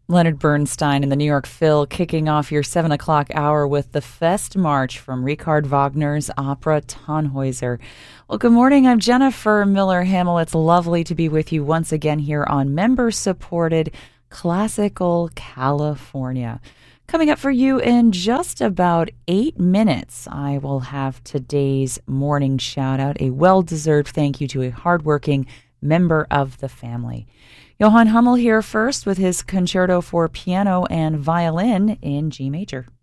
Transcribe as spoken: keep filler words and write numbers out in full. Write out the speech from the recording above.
Leonard Bernstein and the New York Phil kicking off your seven o'clock hour with the Fest March from Richard Wagner's opera Tannhäuser. Well, good morning. I'm Jennifer Miller-Hamill. It's lovely to be with you once again here on member-supported Classical California. Coming up for you in just about eight minutes, I will have today's morning shout-out, a well-deserved thank you to a hardworking member of the family. Johann Hummel here first with his concerto for piano and violin in G major.